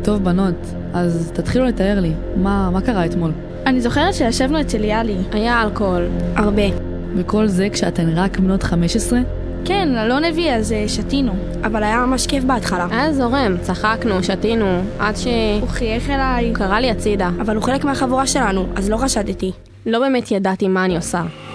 טוב בנות, אז תתחילו לתאר לי, מה קרה אתמול? אני זוכרת שישבנו אצל יאלי. היה אלכוהול. הרבה. וכל זה כשאתן רק בנות 15? כן, לא נביא, אז שתינו. אבל היה ממש כיף בהתחלה. היה זורם, צחקנו, שתינו, עד הוא חייך אליי. הוא קרא לי הצידה. אבל הוא חלק מהחבורה שלנו, אז לא חשדתי. לא באמת ידעתי מה אני עושה.